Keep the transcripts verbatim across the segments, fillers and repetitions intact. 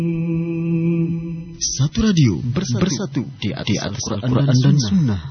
Satu radio bersatu, bersatu di atas Al-Quran, Al-Quran dan, dan Sunnah.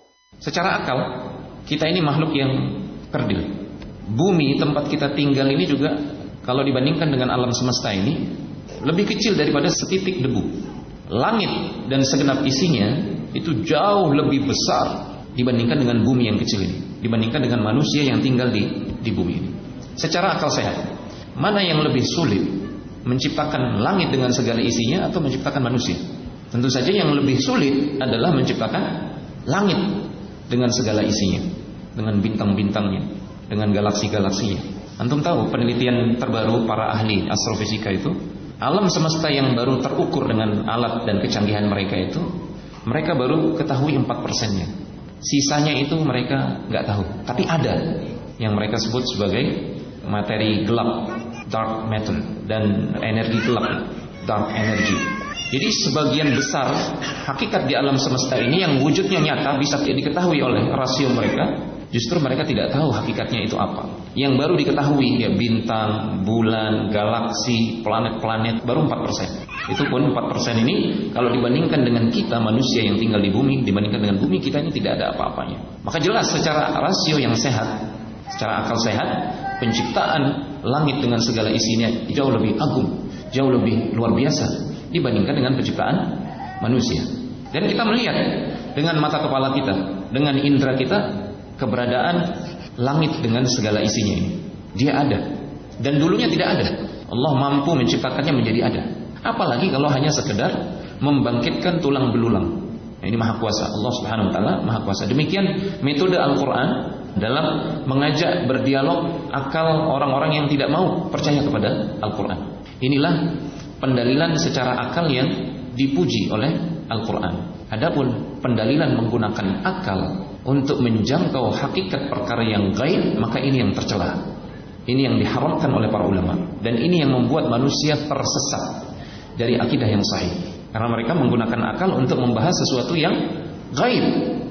Secara akal, kita ini makhluk yang kerdil. Bumi tempat kita tinggal ini juga, kalau dibandingkan dengan alam semesta ini, lebih kecil daripada setitik debu. Langit dan segenap isinya itu jauh lebih besar dibandingkan dengan bumi yang kecil ini, dibandingkan dengan manusia yang tinggal di, di bumi ini. Secara akal sehat, mana yang lebih sulit, menciptakan langit dengan segala isinya atau menciptakan manusia? Tentu saja yang lebih sulit adalah menciptakan langit dengan segala isinya, dengan bintang-bintangnya, dengan galaksi-galaksinya. Antum tahu penelitian terbaru para ahli astrofisika itu, alam semesta yang baru terukur dengan alat dan kecanggihan mereka itu, mereka baru ketahui empat persennya. Sisanya itu mereka nggak tahu. Tapi ada yang mereka sebut sebagai materi gelap, dark matter, dan energi gelap, dark energy. Jadi sebagian besar hakikat di alam semesta ini yang wujudnya nyata bisa diketahui oleh rasio mereka, justru mereka tidak tahu hakikatnya itu apa. Yang baru diketahui ya bintang, bulan, galaksi, planet-planet baru empat persen. Itu pun empat persen ini kalau dibandingkan dengan kita manusia yang tinggal di bumi, dibandingkan dengan bumi kita ini tidak ada apa-apanya. Maka jelas secara rasio yang sehat, secara akal sehat, penciptaan langit dengan segala isinya jauh lebih agung, jauh lebih luar biasa dibandingkan dengan penciptaan manusia. Dan kita melihat dengan mata kepala kita, dengan indera kita, keberadaan langit dengan segala isinya ini. Dia ada. Dan dulunya tidak ada. Allah mampu menciptakannya menjadi ada. Apalagi kalau hanya sekedar membangkitkan tulang belulang. Nah, ini maha kuasa. Allah subhanahu wa ta'ala maha kuasa. Demikian metode Al-Quran dalam mengajak berdialog akal orang-orang yang tidak mau percaya kepada Al-Quran. Inilah pendalilan secara akal yang dipuji oleh Al-Quran. Adapun pendalilan menggunakan akal untuk menjangkau hakikat perkara yang gaib, maka ini yang tercela. Ini yang diharamkan oleh para ulama. Dan ini yang membuat manusia tersesat dari akidah yang sahih. Karena mereka menggunakan akal untuk membahas sesuatu yang gaib.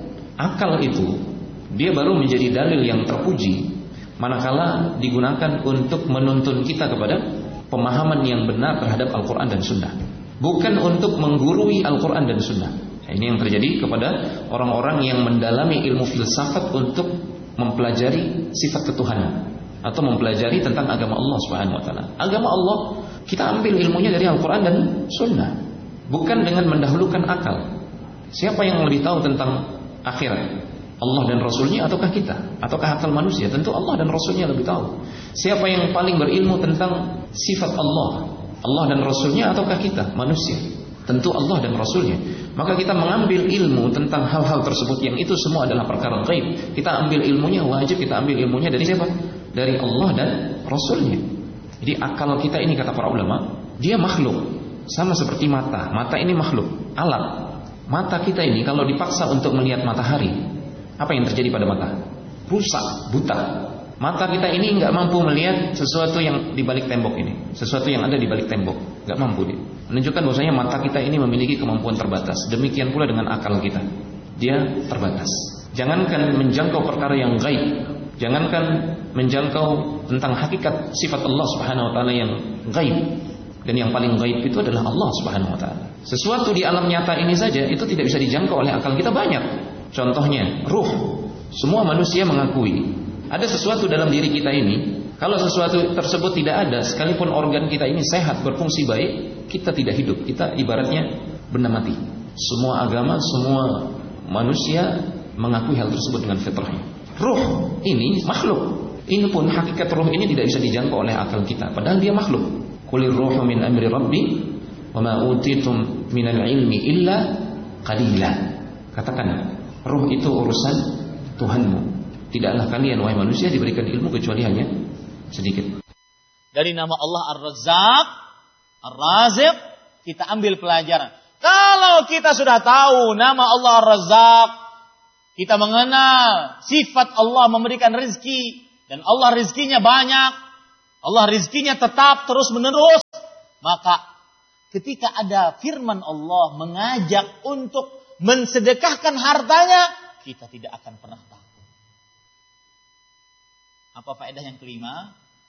Akal itu dia baru menjadi dalil yang terpuji manakala digunakan untuk menuntun kita kepada pemahaman yang benar terhadap Al-Quran dan Sunnah, bukan untuk menggurui Al-Quran dan Sunnah. Nah, ini yang terjadi kepada orang-orang yang mendalami ilmu filsafat untuk mempelajari sifat ketuhanan atau mempelajari tentang agama Allah Subhanahu wa taala. Agama Allah kita ambil ilmunya dari Al-Quran dan Sunnah, bukan dengan mendahulukan akal. Siapa yang lebih tahu tentang akhirat? Allah dan Rasulnya ataukah kita? Ataukah akal manusia? Tentu Allah dan Rasulnya lebih tahu. Siapa yang paling berilmu tentang sifat Allah? Allah dan Rasulnya ataukah kita? Manusia. Tentu Allah dan Rasulnya. Maka kita mengambil ilmu tentang hal-hal tersebut yang itu semua adalah perkara gaib. Kita ambil ilmunya, wajib kita ambil ilmunya dari siapa? Dari Allah dan Rasulnya. Jadi akal kita ini, kata para ulama, dia makhluk. Sama seperti mata. Mata ini makhluk, alat. Mata kita ini kalau dipaksa untuk melihat matahari, apa yang terjadi pada mata? Rusak, buta. Mata kita ini nggak mampu melihat sesuatu yang di balik tembok ini, sesuatu yang ada di balik tembok, nggak mampu dia. Menunjukkan bahwasanya mata kita ini memiliki kemampuan terbatas. Demikian pula dengan akal kita, dia terbatas. Jangankan menjangkau perkara yang gaib, jangankan menjangkau tentang hakikat sifat Allah Subhanahu wa taala yang gaib. Dan yang paling gaib itu adalah Allah Subhanahu wa taala. Sesuatu di alam nyata ini saja itu tidak bisa dijangkau oleh akal kita banyak. Contohnya ruh. Semua manusia mengakui ada sesuatu dalam diri kita ini. Kalau sesuatu tersebut tidak ada, sekalipun organ kita ini sehat, berfungsi baik, kita tidak hidup. Kita ibaratnya benda mati. Semua agama, semua manusia mengakui hal tersebut dengan fitrahnya. Ruh ini makhluk. Ini pun hakikat ruh ini tidak bisa dijangkau oleh akal kita, padahal dia makhluk. Qulir ruhu min amri rabbi wa ma utitum minal ilmi illa qalila. Katakan, ruh itu urusan Tuhanmu. Tidaklah kalian wahai manusia diberikan ilmu kecuali hanya sedikit. Dari nama Allah Ar-Razzaq, Ar-Raziq, kita ambil pelajaran. Kalau kita sudah tahu nama Allah Ar-Razzaq, kita mengenal sifat Allah memberikan rezeki, dan Allah rezekinya banyak, Allah rezekinya tetap terus menerus, maka ketika ada firman Allah mengajak untuk mensedekahkan hartanya, kita tidak akan pernah takut. Apa faedah yang kelima?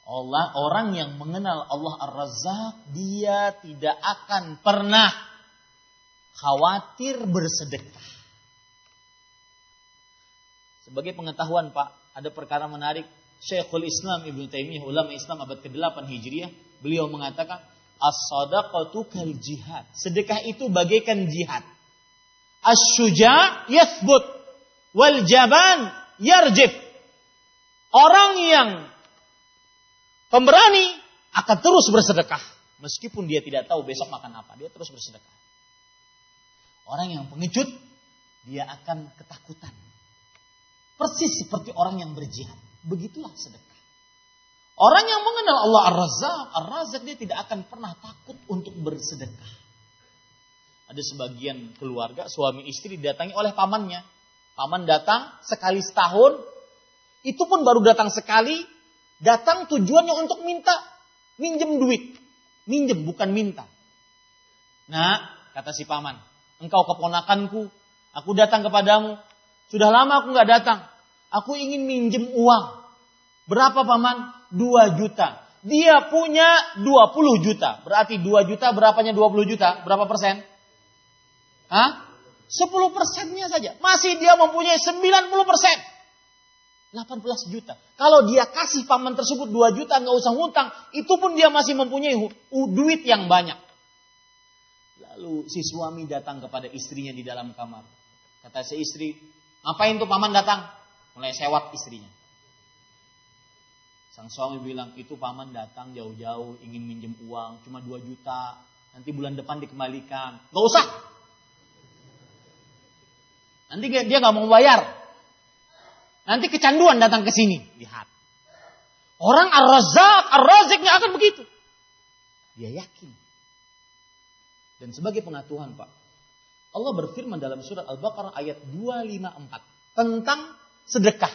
Allah, orang yang mengenal Allah Ar-Razzaq, dia tidak akan pernah khawatir bersedekah. Sebagai pengetahuan Pak, ada perkara menarik. Syekhul Islam Ibnu Taimiyah, ulama Islam abad kedelapan Hijriah, beliau mengatakan, as-sadaqatu kal jihad. Sedekah itu bagaikan jihad. Asy-syuja' yathbut wal jaban yarjib. Orang yang pemberani akan terus bersedekah. Meskipun dia tidak tahu besok makan apa, dia terus bersedekah. Orang yang pengecut, dia akan ketakutan. Persis seperti orang yang berjihad. Begitulah sedekah. Orang yang mengenal Allah Ar-Razzaq, Ar-Razzaq dia tidak akan pernah takut untuk bersedekah. Ada sebagian keluarga, suami istri didatangi oleh pamannya. Paman datang sekali setahun, itu pun baru datang sekali, datang tujuannya untuk minta, minjem duit. Minjem, bukan minta. Nah, kata si paman, engkau keponakanku, aku datang kepadamu. Sudah lama aku gak datang. Aku ingin minjem uang. Berapa paman? dua juta. Dia punya dua puluh juta. Berarti dua juta, berapanya dua puluh juta? Berapa persen? Hah? sepuluh persennya saja. Masih dia mempunyai sembilan puluh persen. delapan belas juta. Kalau dia kasih paman tersebut dua juta, gak usah ngutang. Itu pun dia masih mempunyai duit yang banyak. Lalu si suami datang kepada istrinya di dalam kamar. Kata si istri, ngapain tuh paman datang? Mulai sewat istrinya. Sang suami bilang, itu paman datang jauh-jauh ingin minjem uang. Cuma dua juta. Nanti bulan depan dikembalikan. Gak usah. Nanti dia gak mau bayar. Nanti kecanduan datang ke sini. Lihat. Orang Ar-Razzaq, Ar-Razzaq gak akan begitu. Dia yakin. Dan sebagai pengetahuan Pak, Allah berfirman dalam surat Al-Baqarah ayat dua ratus lima puluh empat tentang sedekah.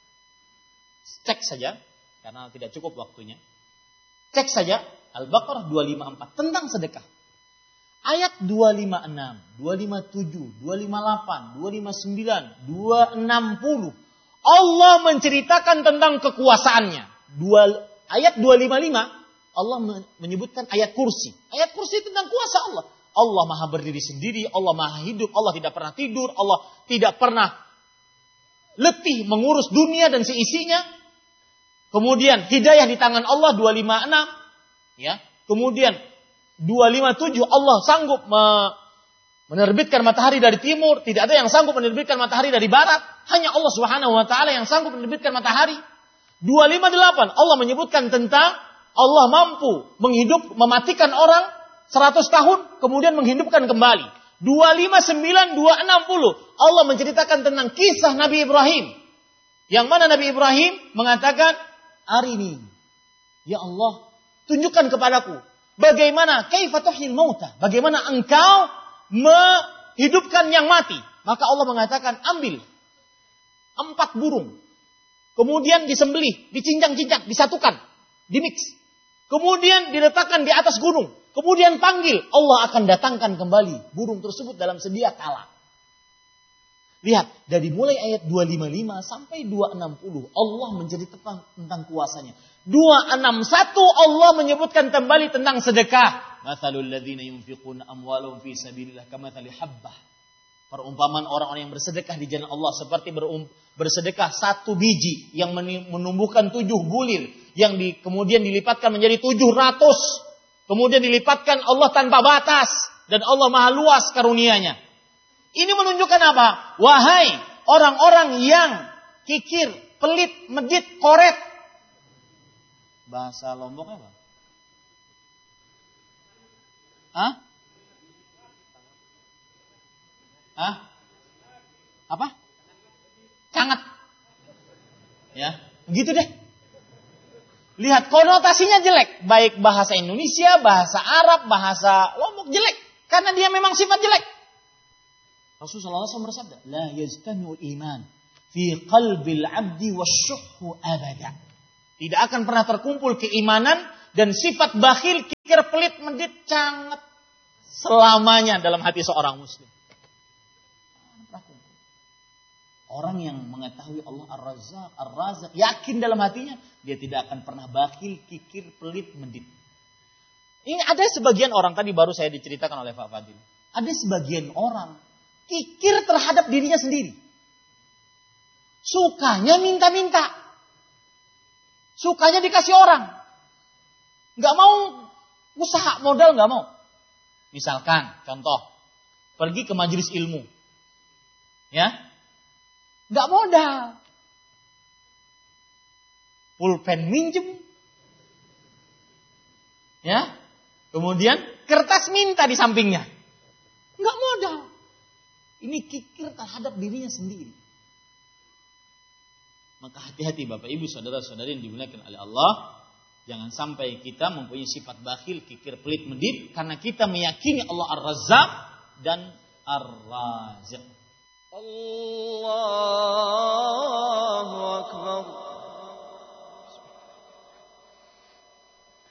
Cek saja, karena tidak cukup waktunya. Cek saja Al-Baqarah dua ratus lima puluh empat tentang sedekah. Ayat dua ratus lima puluh enam, dua ratus lima puluh tujuh, dua ratus lima puluh delapan, dua ratus lima puluh sembilan, dua ratus enam puluh. Allah menceritakan tentang kekuasaannya. Dua, ayat dua ratus lima puluh lima Allah menyebutkan ayat kursi. Ayat kursi tentang kuasa Allah. Allah maha berdiri sendiri, Allah maha hidup, Allah tidak pernah tidur, Allah tidak pernah letih mengurus dunia dan seisinya. Kemudian hidayah di tangan Allah dua ratus lima puluh enam. Ya. Kemudian dua ratus lima puluh tujuh Allah sanggup menerbitkan matahari dari timur, tidak ada yang sanggup menerbitkan matahari dari barat, hanya Allah Subhanahu wa taala yang sanggup menerbitkan matahari. dua ratus lima puluh delapan Allah menyebutkan tentang Allah mampu menghidup mematikan orang seratus tahun kemudian menghidupkan kembali. dua ratus lima puluh sembilan, dua ratus enam puluh Allah menceritakan tentang kisah Nabi Ibrahim. Yang mana Nabi Ibrahim mengatakan, "Arini, ya Allah, tunjukkan kepadaku bagaimana kaifa tuhyil mauta, bagaimana engkau menghidupkan yang mati." Maka Allah mengatakan, "Ambil empat burung, kemudian disembelih, dicincang-cincang, disatukan, dimix. Kemudian diletakkan di atas gunung. Kemudian panggil, Allah akan datangkan kembali burung tersebut dalam sedia kala." Lihat, dari mulai ayat dua ratus lima puluh lima sampai dua ratus enam puluh Allah menceritakan tentang kuasanya. dua ratus enam puluh satu Allah menyebutkan kembali tentang sedekah. Mathalul ladzina yunfiquna amwalahum fi sabilillah kamathali habbah. Perumpamaan orang-orang yang bersedekah di jalan Allah seperti berum, bersedekah satu biji yang menumbuhkan tujuh bulir yang di, kemudian dilipatkan menjadi tujuh ratus. Kemudian dilipatkan Allah tanpa batas dan Allah maha luas karunia-Nya. Ini menunjukkan apa? Wahai orang-orang yang kikir, pelit, medit, koret. Bahasa Lombok apa? Hah? Hah? Apa? Cangat. Ya, begitu deh. Lihat konotasinya jelek, baik bahasa Indonesia, bahasa Arab, bahasa Lombok jelek, karena dia memang sifat jelek. Rasulullah shallallahu alaihi wasallam bersabda, "La yajtami'ul iman fi qalbil 'abdi wasyuhhu abada." Tidak akan pernah terkumpul keimanan dan sifat bakhil, kikir, pelit, medit, cangat selamanya dalam hati seorang muslim. Orang yang mengetahui Allah Ar-Razzaq, Ar-Razzaq, yakin dalam hatinya, dia tidak akan pernah bakhil, kikir, pelit, medit. Ini ada sebagian orang, tadi baru saya diceritakan oleh Pak Fadil. Ada sebagian orang kikir terhadap dirinya sendiri. Sukanya minta-minta. Sukanya dikasih orang. Gak mau usaha modal, gak mau. Misalkan, contoh, pergi ke majelis ilmu. Ya, gak modal. Pulpen minjem. Ya. Kemudian kertas minta di sampingnya. Gak modal. Ini kikir terhadap dirinya sendiri. Maka hati-hati Bapak Ibu saudara-saudari yang dimuliakan oleh Allah. Jangan sampai kita mempunyai sifat bakhil, kikir, pelit, medit. Karena kita meyakini Allah Ar-Razzaq dan Ar-Raziq. Allahu Akbar.